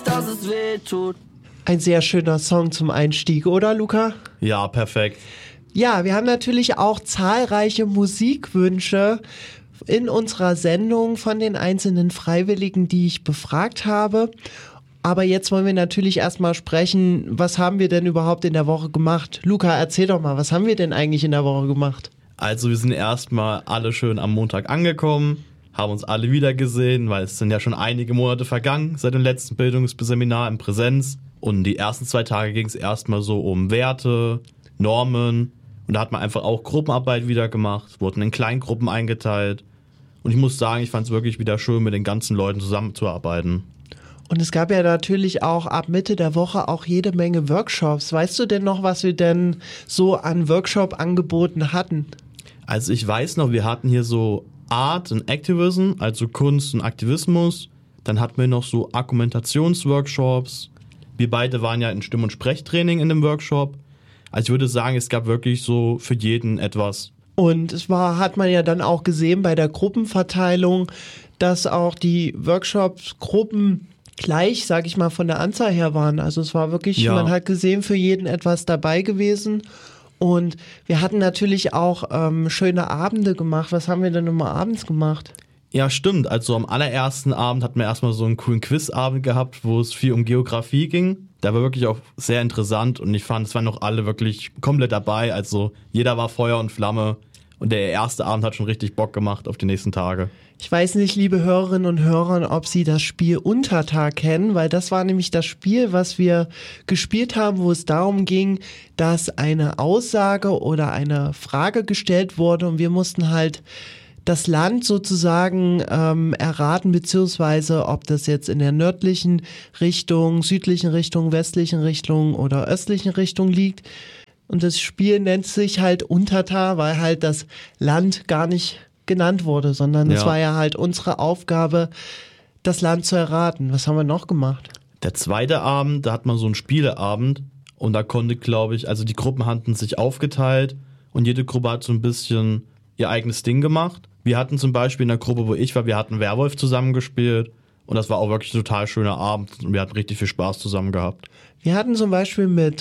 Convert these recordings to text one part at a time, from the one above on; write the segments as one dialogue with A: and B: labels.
A: dass es weh tut.
B: Ein sehr schöner Song zum Einstieg, oder Luca?
C: Ja, perfekt.
B: Ja, wir haben natürlich auch zahlreiche Musikwünsche in unserer Sendung von den einzelnen Freiwilligen, die ich befragt habe. Aber jetzt wollen wir natürlich erstmal sprechen, was haben wir denn überhaupt in der Woche gemacht? Luca, erzähl doch mal, was haben wir denn eigentlich in der Woche gemacht?
C: Also wir sind erstmal alle schön am Montag angekommen, haben uns alle wiedergesehen, weil es sind ja schon einige Monate vergangen seit dem letzten Bildungsseminar in Präsenz. Und die ersten 2 Tage ging es erstmal so um Werte, Normen. Und da hat man einfach auch Gruppenarbeit wieder gemacht, wurden in Kleingruppen eingeteilt. Und ich muss sagen, ich fand es wirklich wieder schön, mit den ganzen Leuten zusammenzuarbeiten.
B: Und es gab ja natürlich auch ab Mitte der Woche auch jede Menge Workshops. Weißt du denn noch, was wir denn so an Workshop-Angeboten hatten?
C: Also ich weiß noch, wir hatten hier so Art und Activism, also Kunst und Aktivismus. Dann hatten wir noch so Argumentationsworkshops. Wir beide waren ja in Stimm- und Sprechtraining in dem Workshop. Also ich würde sagen, es gab wirklich so für jeden etwas.
B: Und hat man ja dann auch gesehen bei der Gruppenverteilung, dass auch die Workshops-Gruppen gleich, sag ich mal, von der Anzahl her waren. Also es war wirklich,
C: ja.
B: Man hat gesehen, für jeden etwas dabei gewesen. Und wir hatten natürlich auch schöne Abende gemacht. Was haben wir denn immer abends gemacht?
C: Ja, stimmt. Also am allerersten Abend hatten wir erstmal so einen coolen Quizabend gehabt, wo es viel um Geografie ging. Der war wirklich auch sehr interessant und ich fand, es waren noch alle wirklich komplett dabei. Also jeder war Feuer und Flamme und der erste Abend hat schon richtig Bock gemacht auf die nächsten Tage.
B: Ich weiß nicht, liebe Hörerinnen und Hörer, ob Sie das Spiel Untertag kennen, weil das war nämlich das Spiel, was wir gespielt haben, wo es darum ging, dass eine Aussage oder eine Frage gestellt wurde und wir mussten halt das Land sozusagen erraten, beziehungsweise ob das jetzt in der nördlichen Richtung, südlichen Richtung, westlichen Richtung oder östlichen Richtung liegt. Und das Spiel nennt sich halt Untertag, weil halt das Land gar nicht genannt wurde, sondern es war ja halt unsere Aufgabe, das Land zu erraten. Was haben wir noch gemacht?
C: Der zweite Abend, da hat man so einen Spieleabend und da konnte, glaube ich, also die Gruppen hatten sich aufgeteilt und jede Gruppe hat so ein bisschen ihr eigenes Ding gemacht. Wir hatten zum Beispiel in der Gruppe, wo ich war, wir hatten Werwolf zusammengespielt und das war auch wirklich ein total schöner Abend und wir hatten richtig viel Spaß zusammen gehabt.
B: Wir hatten zum Beispiel mit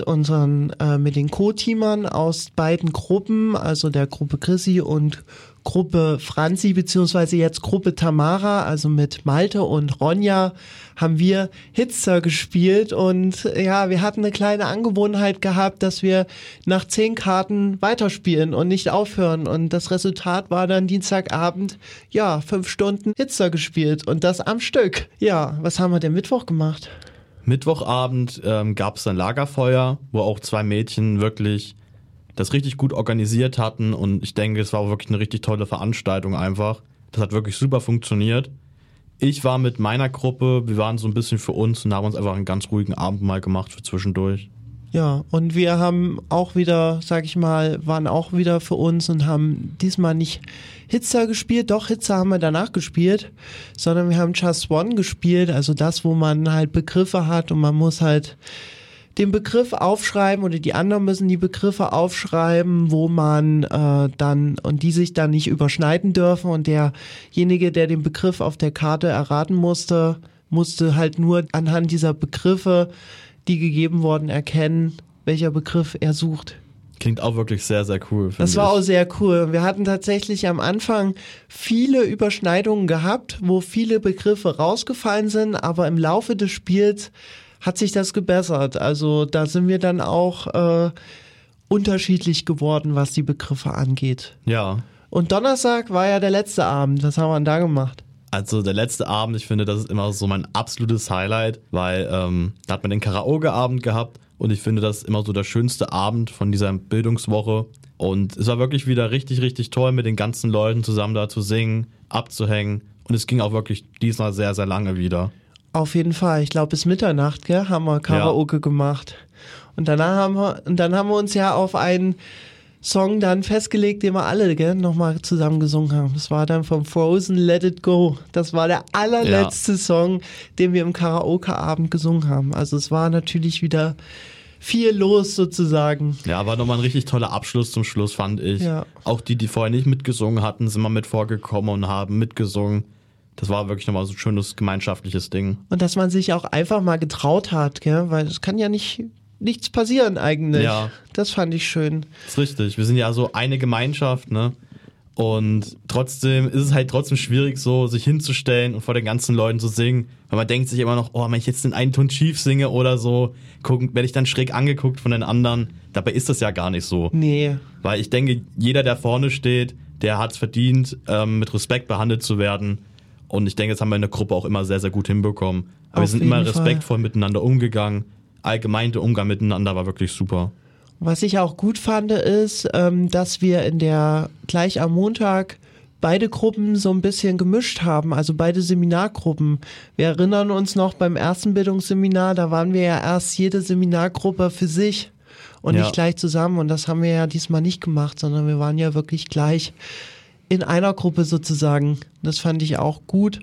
B: den Co-Teamern aus beiden Gruppen, also der Gruppe Chrissy und Gruppe Franzi, beziehungsweise jetzt Gruppe Tamara, also mit Malte und Ronja, haben wir Hitster gespielt und ja, wir hatten eine kleine Angewohnheit gehabt, dass wir nach 10 Karten weiterspielen und nicht aufhören und das Resultat war dann Dienstagabend, 5 Stunden Hitster gespielt und das am Stück. Ja, was haben wir denn Mittwoch gemacht?
C: Mittwochabend gab es ein Lagerfeuer, wo auch 2 Mädchen wirklich das richtig gut organisiert hatten und ich denke, es war auch wirklich eine richtig tolle Veranstaltung einfach. Das hat wirklich super funktioniert. Ich war mit meiner Gruppe, wir waren so ein bisschen für uns und haben uns einfach einen ganz ruhigen Abend mal gemacht für zwischendurch.
B: Ja, und wir haben auch wieder, waren auch wieder für uns und haben diesmal nicht Hitster gespielt, doch Hitster haben wir danach gespielt, sondern wir haben Just One gespielt, also das, wo man halt Begriffe hat und man muss halt den Begriff aufschreiben oder die anderen müssen die Begriffe aufschreiben, wo man und die sich dann nicht überschneiden dürfen und derjenige, der den Begriff auf der Karte erraten musste halt nur anhand dieser Begriffe, die gegeben wurden, erkennen, welcher Begriff er sucht.
C: Klingt auch wirklich sehr, sehr cool.
B: Das war auch sehr cool. Wir hatten tatsächlich am Anfang viele Überschneidungen gehabt, wo viele Begriffe rausgefallen sind, aber im Laufe des Spiels hat sich das gebessert. Also da sind wir dann auch unterschiedlich geworden, was die Begriffe angeht.
C: Ja.
B: Und Donnerstag war ja der letzte Abend. Was haben wir denn da gemacht?
C: Also der letzte Abend, ich finde, das ist immer so mein absolutes Highlight, weil da hat man den Karaoke-Abend gehabt und ich finde, das ist immer so der schönste Abend von dieser Bildungswoche. Und es war wirklich wieder richtig, richtig toll, mit den ganzen Leuten zusammen da zu singen, abzuhängen. Und es ging auch wirklich diesmal sehr, sehr lange wieder.
B: Auf jeden Fall. Ich glaube, bis Mitternacht, haben wir Karaoke gemacht. Und dann haben wir uns ja auf einen Song dann festgelegt, den wir alle nochmal zusammen gesungen haben. Das war dann von Frozen, Let It Go. Das war der allerletzte Song, den wir im Karaoke-Abend gesungen haben. Also es war natürlich wieder viel los sozusagen.
C: Ja, war nochmal ein richtig toller Abschluss zum Schluss, fand ich.
B: Ja.
C: Auch die vorher nicht mitgesungen hatten, sind mal mit vorgekommen und haben mitgesungen. das war wirklich nochmal so ein schönes gemeinschaftliches Ding.
B: Und dass man sich auch einfach mal getraut hat, gell? Weil es kann ja nichts passieren eigentlich.
C: Ja.
B: Das fand ich schön.
C: Das ist richtig. Wir sind ja so eine Gemeinschaft, ne? Und trotzdem ist es halt trotzdem schwierig, so sich hinzustellen und vor den ganzen Leuten zu singen. Weil man denkt sich immer noch, oh, wenn ich jetzt den einen Ton schief singe oder so, werde ich dann schräg angeguckt von den anderen. Dabei ist das ja gar nicht so.
B: Nee.
C: Weil ich denke, jeder, der vorne steht, der hat es verdient, mit Respekt behandelt zu werden. Und ich denke, das haben wir in der Gruppe auch immer sehr, sehr gut hinbekommen. Aber wir sind immer respektvoll miteinander umgegangen. Allgemein der Umgang miteinander war wirklich super.
B: Was ich auch gut fand, ist, dass wir gleich am Montag beide Gruppen so ein bisschen gemischt haben, also beide Seminargruppen. Wir erinnern uns noch beim ersten Bildungsseminar, da waren wir ja erst jede Seminargruppe für sich und nicht gleich zusammen. Und das haben wir ja diesmal nicht gemacht, sondern wir waren ja wirklich gleich in einer Gruppe sozusagen. Das fand ich auch gut.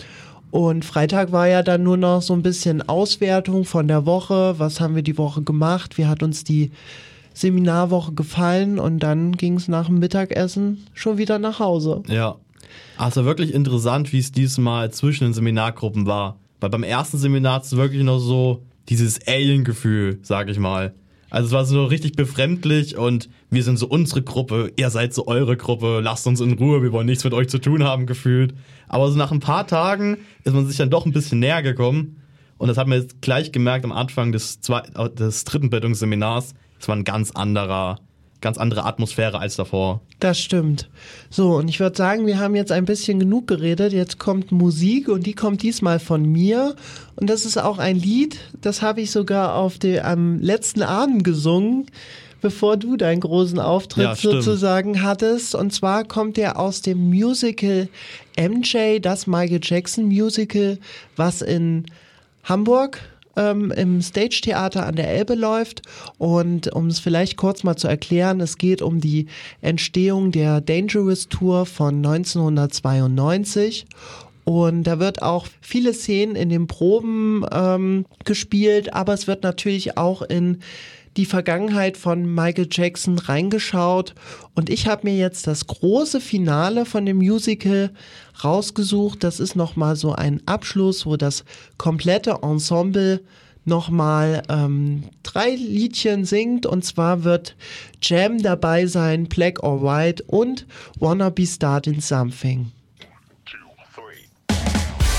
B: Und Freitag war ja dann nur noch so ein bisschen Auswertung von der Woche. Was haben wir die Woche gemacht? Wie hat uns die Seminarwoche gefallen? Und dann ging es nach dem Mittagessen schon wieder nach Hause.
C: Ja, also wirklich interessant, wie es diesmal zwischen den Seminargruppen war. Weil beim ersten Seminar hat es wirklich noch so dieses Alien-Gefühl, sag ich mal. Also es war so richtig befremdlich und wir sind so unsere Gruppe, ihr seid so eure Gruppe, lasst uns in Ruhe, wir wollen nichts mit euch zu tun haben gefühlt. Aber so nach ein paar Tagen ist man sich dann doch ein bisschen näher gekommen und das hat man jetzt gleich gemerkt am Anfang des dritten Bildungsseminars. Es war eine ganz andere Atmosphäre als davor.
B: Das stimmt. So, und ich würde sagen, wir haben jetzt ein bisschen genug geredet. Jetzt kommt Musik und die kommt diesmal von mir. Und das ist auch ein Lied, das habe ich sogar am letzten Abend gesungen, bevor du deinen großen Auftritt sozusagen hattest. Und zwar kommt der aus dem Musical MJ, das Michael Jackson Musical, was in Hamburg im Stage-Theater an der Elbe läuft. Und um es vielleicht kurz mal zu erklären, es geht um die Entstehung der Dangerous Tour von 1992. Und da wird auch viele Szenen in den Proben gespielt, aber es wird natürlich auch in die Vergangenheit von Michael Jackson reingeschaut. Und ich habe mir jetzt das große Finale von dem Musical rausgesucht. Das ist nochmal so ein Abschluss, wo das komplette Ensemble nochmal 3 Liedchen singt. Und zwar wird Jam dabei sein, Black or White und Wanna Be Starting Something.